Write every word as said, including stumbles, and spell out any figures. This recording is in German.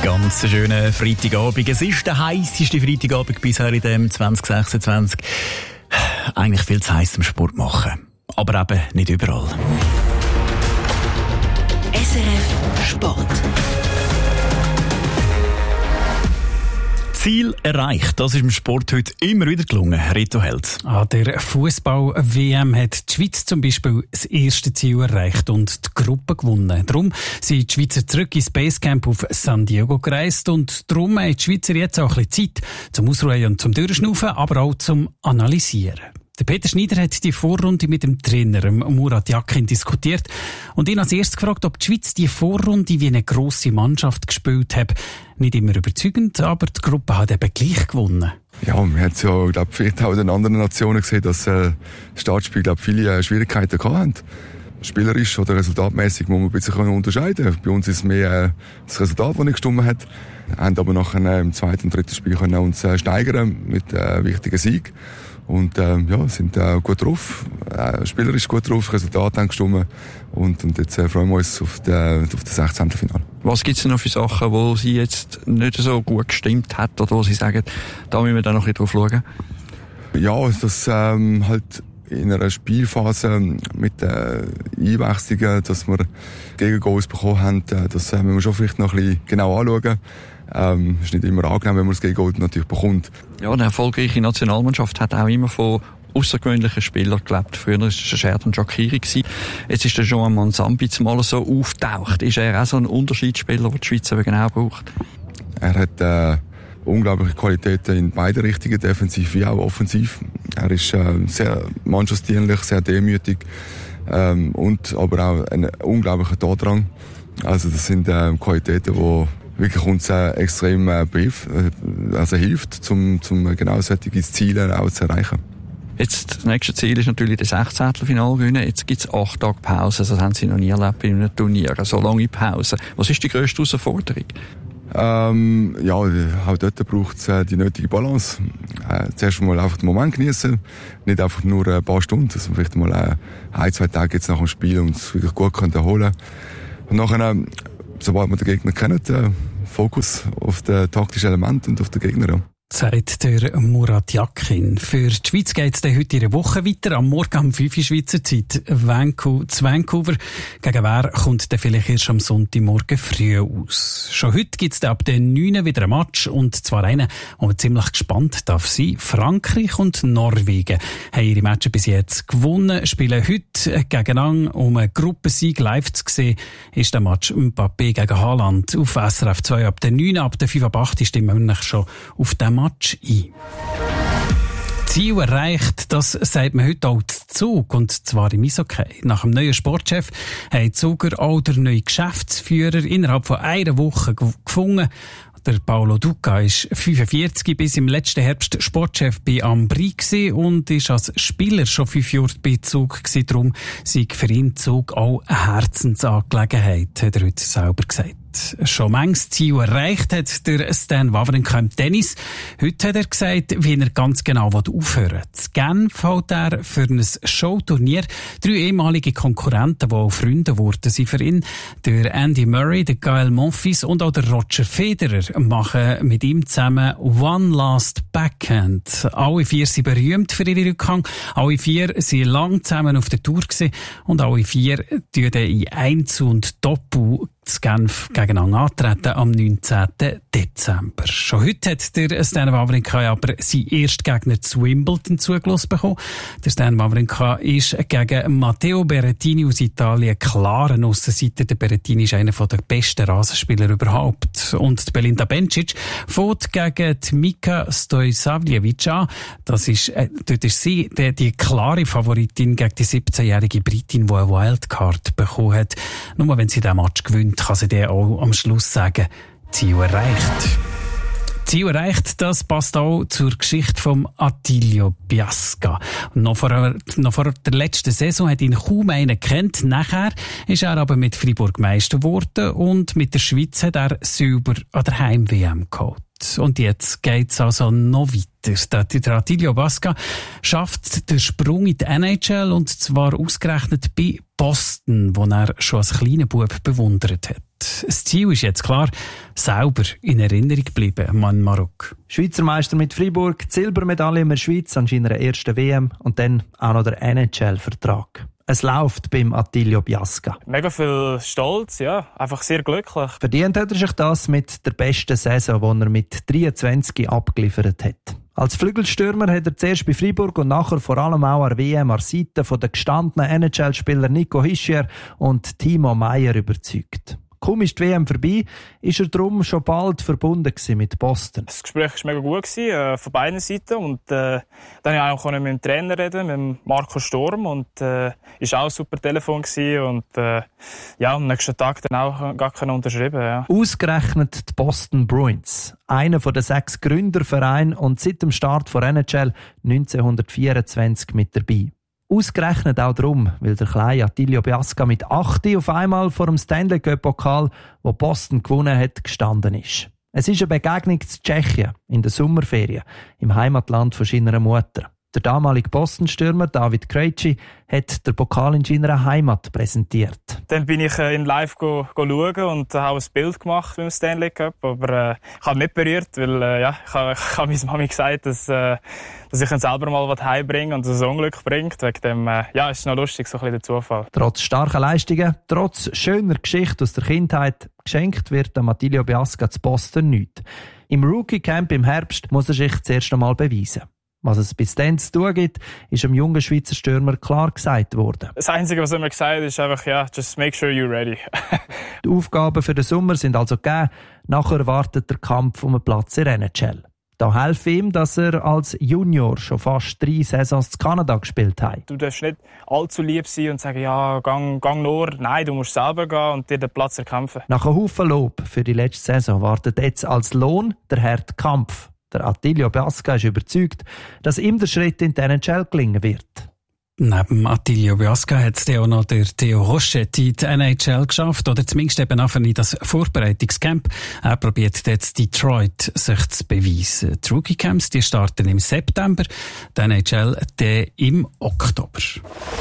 Ganz schönen Freitagabend. Es ist der heisseste Freitagabend bisher in dem zwanzig sechsundzwanzig. Eigentlich viel zu heiß zum Sport machen. Aber eben nicht überall. S R F Sport. Ziel erreicht. Das ist im Sport heute immer wieder gelungen. Reto Held. An der Fußball-W M hat die Schweiz zum Beispiel das erste Ziel erreicht und die Gruppe gewonnen. Darum sind die Schweizer zurück ins Basecamp auf San Diego gereist und darum haben die Schweizer jetzt auch ein bisschen Zeit zum Ausruhen und zum Durchschnaufen, aber auch zum Analysieren. Der Peter Schneider hat die Vorrunde mit dem Trainer Murat Yakin diskutiert und ihn als erstes gefragt, ob die Schweiz die Vorrunde wie eine grosse Mannschaft gespielt hat. Nicht immer überzeugend, aber die Gruppe hat eben gleich gewonnen. Ja, man hat es ja, glaube vielleicht auch in den anderen Nationen gesehen, dass äh, das Startspiel, glaube viele äh, Schwierigkeiten hatten. Spielerisch oder resultatmäßig muss man ein bisschen unterscheiden. Bei uns ist es mehr äh, das Resultat, das nicht gestimmt hat. Wir haben aber nachher äh, im zweiten und dritten Spiel können uns äh, steigern mit äh, wichtigen Sieg. Und äh, ja, sind äh, gut drauf, äh, spielerisch gut drauf, Resultate haben gestimmt. Und, und jetzt äh, freuen wir uns auf, die, auf das Sechzehntelfinale. Was gibt es denn noch für Sachen, wo Sie jetzt nicht so gut gestimmt hat oder wo Sie sagen, da müssen wir dann noch ein bisschen drauf schauen? Ja, das ähm, halt in einer Spielphase mit äh, Einwechslungen, dass wir Gegengoals bekommen haben, äh, das äh, müssen wir schon vielleicht noch ein bisschen genau anschauen. Ähm, ist nicht immer angenehm, wenn man das Gegengoal natürlich bekommt. Ja, eine erfolgreiche Nationalmannschaft hat auch immer von außergewöhnlichen Spielern gelebt. Früher war es Xherdan Shaqiri. Jetzt ist der Joan Manzambi zumal so auftaucht. Ist er auch so ein Unterschiedsspieler, den die Schweiz eben genau braucht? Er hat äh, unglaubliche Qualitäten in beide Richtungen, defensiv wie auch offensiv. Er ist äh, sehr mannschaftsdienlich, sehr demütig ähm, und aber auch ein unglaublicher Tordrang. Also das sind äh, Qualitäten, die wirklich uns äh, extrem äh, behilft, äh, also hilft, zum, zum genau solche Ziele auch zu erreichen. Jetzt, das nächste Ziel ist natürlich das Sechzehntelfinale gewinnen. Jetzt gibt es acht Tage Pause. Das haben Sie noch nie erlebt bei einem Turnier. So lange Pause. Was ist die grösste Herausforderung? Ähm, ja, auch dort braucht es äh, die nötige Balance. Äh, zuerst mal einfach den Moment genießen, nicht einfach nur ein paar Stunden, dass man vielleicht mal äh, ein, zwei Tage jetzt nach dem Spiel uns wirklich gut können erholen. Und nachher, äh, sobald man den Gegner kennt, äh, Fokus auf das taktische Element und auf den Gegner. Ja. Sagt der Murat Yakin. Für die Schweiz geht es heute in einer Woche weiter. Am Morgen um fünf Uhr Schweizer Zeit. Vancouver, zu Vancouver. Gegen wer kommt dann vielleicht erst am Sonntagmorgen früh aus? Schon heute gibt es ab den neun wieder ein Match. Und zwar einen, wo man ziemlich gespannt darf sein. Frankreich und Norwegen haben ihre Matches bis jetzt gewonnen, spielen heute gegeneinander. Um einen Gruppensieg live zu sehen, ist der Match Mbappé gegen Haaland auf S R F zwei ab den neun, ab den fünf ab acht stimmen wir schon auf den Match ein. Ziel erreicht, das sagt man heute auch zu Zug, und zwar im Eishockey. Nach dem neuen Sportchef haben Zuger auch der neue Geschäftsführer innerhalb von einer Woche gefunden. Der Paolo Duca ist fünfundvierzig, bis im letzten Herbst Sportchef bei Ambri gewesen und ist als Spieler schon fünf Jahre bei Zug gewesen. Darum sei für ihn Zug auch eine Herzensangelegenheit, hat er heute selber gesagt. Schon manches Ziel erreicht hat der Stan Wawrinka im Tennis. Heute hat er gesagt, wie er ganz genau aufhören will. In Genf hält er für ein Showturnier drei ehemalige Konkurrenten, die auch Freunde wurden, sind für ihn. Der Andy Murray, der Gael Monfils und auch der Roger Federer machen mit ihm zusammen One Last Backhand. Alle vier sind berühmt für ihren Rückhang. Alle vier sind lang zusammen auf der Tour gewesen und alle vier tun in Einzel und Doppel zu Genf gegeneinander antreten am neunzehnten Dezember. Schon heute hat der Stan Wawrinka aber seinen ersten Gegner zu Wimbledon zugelassen bekommen. Der Stan Wawrinka ist gegen Matteo Berrettini aus Italien klar ein Aussenseiter. Der Berrettini ist einer der besten Rasenspieler überhaupt. Und die Belinda Bencic fährt gegen die Mika Stojsavljevic an. Das ist, äh, dort ist sie die, die klare Favoritin gegen die siebzehnjährige Britin, die eine Wildcard bekommen hat. Nur wenn sie diesen Match gewinnt, kann sie dann auch am Schluss sagen, Ziel erreicht. Ziel erreicht, das passt auch zur Geschichte von Attilio Biasca. Noch vor, noch vor der letzten Saison hat ihn kaum einer gekannt. Nachher ist er aber mit Freiburg Meister geworden und mit der Schweiz hat er Silber an der Heim-W M geholt. Und jetzt geht's also noch weiter. Der Attilio Biasca schafft den Sprung in die N H L und zwar ausgerechnet bei Boston, wo er schon als kleiner Bub bewundert hat. Das Ziel ist jetzt klar, sauber in Erinnerung bleiben, Mann Marok. Schweizer Meister mit Freiburg, die Silbermedaille in der Schweiz an seiner ersten W M und dann auch noch der N H L-Vertrag. Es läuft beim Attilio Biasca. Mega viel Stolz, ja, einfach sehr glücklich. Verdient hat er sich das mit der besten Saison, die er mit dreiundzwanzig abgeliefert hat. Als Flügelstürmer hat er zuerst bei Freiburg und nachher vor allem auch an der W M an der Seite von den gestandenen N H L-Spielern Nico Hischier und Timo Meier überzeugt. Kaum ist die W M vorbei, ist er darum schon bald verbunden mit Boston. Das Gespräch war mega gut, äh, von beiden Seiten. Und, äh, dann konnte ich auch mit dem Trainer reden, mit Marco Sturm. Und es äh, war auch ein super Telefon. Gewesen. Und äh, ja, am nächsten Tag dann auch gar keinen unterschrieben. Ja. Ausgerechnet die Boston Bruins. Einer von den sechs Gründervereinen und seit dem Start von N H L neunzehnhundertvierundzwanzig mit dabei. Ausgerechnet auch darum, weil der kleine Attilio Biasca mit acht auf einmal vor dem Stanley Cup-Pokal, wo Boston gewonnen hat, gestanden ist. Es ist eine Begegnung zu Tschechien in der Sommerferien, im Heimatland von seiner Mutter. Der damalige Boston-Stürmer David Krejci hat den Pokal in seiner Heimat präsentiert. Dann bin ich äh, in Live go, go schauen und äh, habe ein Bild gemacht beim Stanley Cup. Aber äh, ich habe nicht berührt, weil äh, ja, ich habe ich hab meiner Mami gesagt, dass, äh, dass ich ihn selber mal was heimbringe und dass es Unglück bringt. Wegen dem, äh, ja, ist noch lustig, so ein bisschen der Zufall. Trotz starker Leistungen, trotz schöner Geschichte aus der Kindheit, geschenkt wird dem Attilio Biasca zu Boston nichts. Im Rookie-Camp im Herbst muss er sich zuerst einmal beweisen. Was es bis dann zu tun gibt, ist dem jungen Schweizer Stürmer klar gesagt worden. Das Einzige, was er mir gesagt hat, ist einfach, ja, just make sure you're ready. Die Aufgaben für den Sommer sind also gegeben. Nachher wartet der Kampf um einen Platz in der N H L. Da helfe ihm, dass er als Junior schon fast drei Saisons in Kanada gespielt hat. Du darfst nicht allzu lieb sein und sagen, ja, gang, gang nur. Nein, du musst selber gehen und dir den Platz erkämpfen. Nach einem Haufen Lob für die letzte Saison wartet jetzt als Lohn der harte Kampf. Der Attilio Biasca ist überzeugt, dass ihm der Schritt in die N H L gelingen wird. Neben Attilio Biasca hat es auch noch der Theo Rochette in die N H L geschafft, oder zumindest eben auch in das Vorbereitungscamp. Er probiert jetzt Detroit sich zu beweisen. Die Rookie-Camps, die starten im September, die N H L im Oktober.